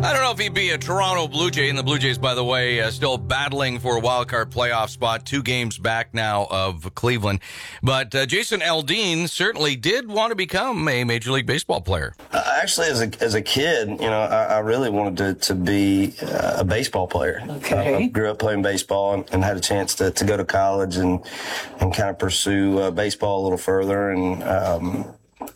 I don't know if he'd be a Toronto Blue Jay, and the Blue Jays, by the way, still battling for a wild card playoff spot, 2 games back now of Cleveland. But Jason Aldean certainly did want to become a Major League Baseball player. Actually, as a kid, I really wanted to be a baseball player. Okay. I grew up playing baseball and had a chance to go to college and kind of pursue baseball a little further. And